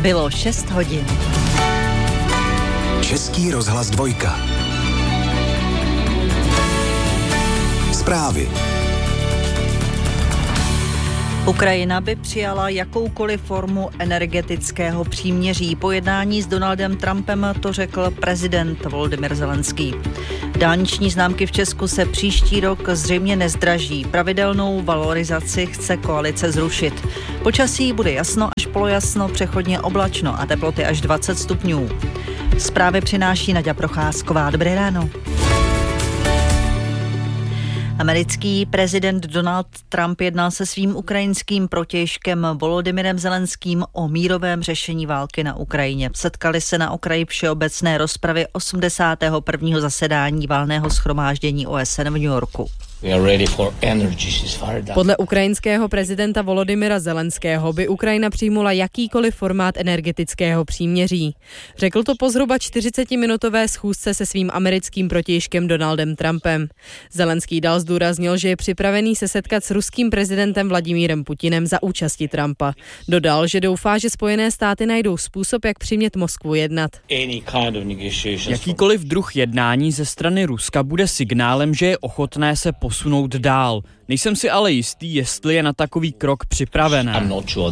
Bylo 6 hodin. Český rozhlas 2. Zprávy. Ukrajina by přijala jakoukoliv formu energetického příměří. Po jednání s Donaldem Trumpem to řekl prezident Volodymyr Zelenský. Dálniční známky v Česku se příští rok zřejmě nezdraží. Pravidelnou valorizaci chce koalice zrušit. Počasí bude jasno až polojasno, přechodně oblačno a teploty až 20 stupňů. Zprávy přináší Naďa Procházková. Dobré ráno. Americký prezident Donald Trump jednal se svým ukrajinským protějškem Volodymyrem Zelenským o mírovém řešení války na Ukrajině. Setkali se na okraji všeobecné rozpravy 81. zasedání valného shromáždění OSN v New Yorku. Podle ukrajinského prezidenta Volodymyra Zelenského by Ukrajina přijmula jakýkoliv formát energetického příměří. Řekl to po zhruba 40-minutové schůzce se svým americkým protějškem Donaldem Trumpem. Zelenský dál zdůraznil, že je připravený se setkat s ruským prezidentem Vladimírem Putinem za účasti Trumpa. Dodal, že doufá, že Spojené státy najdou způsob, jak přimět Moskvu jednat. Jakýkoliv druh jednání ze strany Ruska bude signálem, že je ochotné se posunout dál. Nejsem si ale jistý, jestli je na takový krok připravené.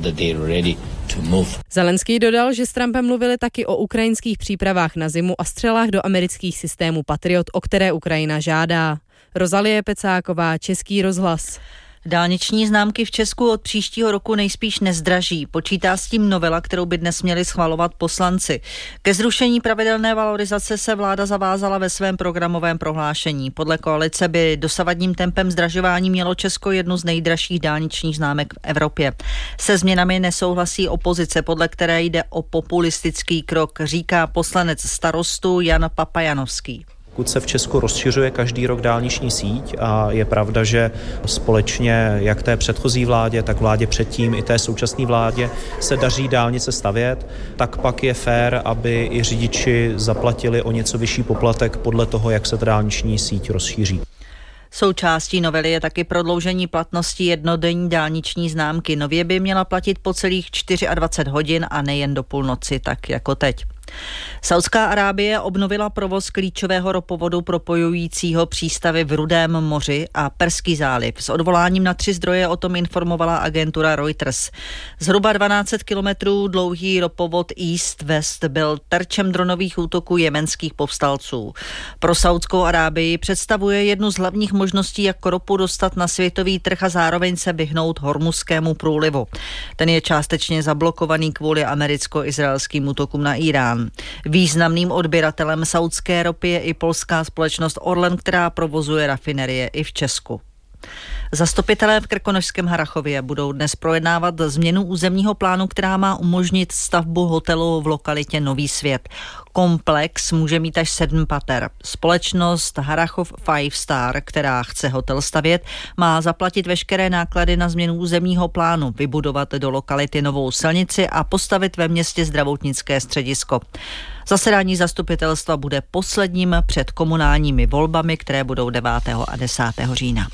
Zelenský dodal, že s Trumpem mluvili taky o ukrajinských přípravách na zimu a střelách do amerických systémů Patriot, o které Ukrajina žádá. Rozalie Pecáková, Český rozhlas. Dálniční známky v Česku od příštího roku nejspíš nezdraží. Počítá s tím novela, kterou by dnes měli schvalovat poslanci. Ke zrušení pravidelné valorizace se vláda zavázala ve svém programovém prohlášení. Podle koalice by dosavadním tempem zdražování mělo Česko jednu z nejdražších dálničních známek v Evropě. Se změnami nesouhlasí opozice, podle které jde o populistický krok, říká poslanec Starostu Jan Papajanovský. Pokud se v Česku rozšiřuje každý rok dálniční síť a je pravda, že společně jak té předchozí vládě, tak vládě předtím i té současné vládě se daří dálnice stavět, tak pak je fér, aby i řidiči zaplatili o něco vyšší poplatek podle toho, jak se ta dálniční síť rozšíří. Součástí novely je taky prodloužení platnosti jednodenní dálniční známky. Nově by měla platit po celých 24 hodin a nejen do půlnoci, tak jako teď. Saudská Arábie obnovila provoz klíčového ropovodu propojujícího přístavy v Rudém moři a Perský záliv. S odvoláním na 3 zdroje o tom informovala agentura Reuters. Zhruba 1200 kilometrů dlouhý ropovod East-West byl terčem dronových útoků jemenských povstalců. Pro Saudskou Arábii představuje jednu z hlavních možností, jak ropu dostat na světový trh a zároveň se vyhnout Hormuzskému průlivu. Ten je částečně zablokovaný kvůli americko-izraelským útokům na Irán. Významným odběratelem saudské ropy je i polská společnost Orlen, která provozuje rafinerie i v Česku. Zastupitelé v Krkonošském Harrachově budou dnes projednávat změnu územního plánu, která má umožnit stavbu hotelu v lokalitě Nový svět. Komplex může mít až 7 pater. Společnost Harrachov Five Star, která chce hotel stavět, má zaplatit veškeré náklady na změnu územního plánu, vybudovat do lokality novou silnici a postavit ve městě zdravotnické středisko. Zasedání zastupitelstva bude posledním před komunálními volbami, které budou 9. a 10. října.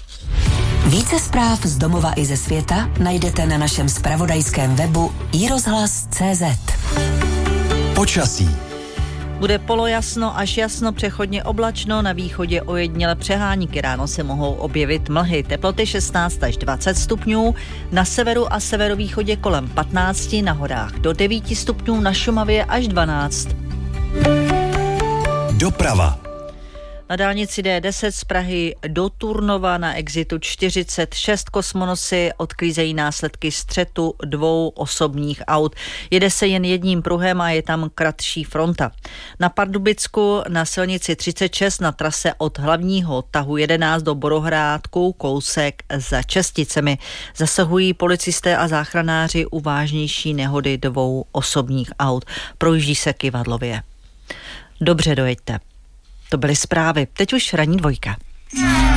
Více zpráv z domova i ze světa najdete na našem zpravodajském webu iRozhlas.cz. Počasí. Bude polojasno až jasno, přechodně oblačno, na východě ojediněle přehánky, ráno se mohou objevit mlhy, teploty 16 až 20 stupňů, na severu a severovýchodě kolem 15, na horách do 9 stupňů, na Šumavě až 12. Doprava. Na dálnici D10 z Prahy do Turnova na exitu 46 kosmonosy odklízejí následky střetu 2 osobních aut. Jede se jen jedním pruhem a je tam kratší fronta. Na Pardubicku na silnici 36 na trase od hlavního tahu 11 do Borohrádku kousek za Česticemi zasahují policisté a záchranáři u vážnější nehody 2 osobních aut. Projíždí se kyvadlově. Dobře dojeďte. To byly zprávy. Teď už ranní 2.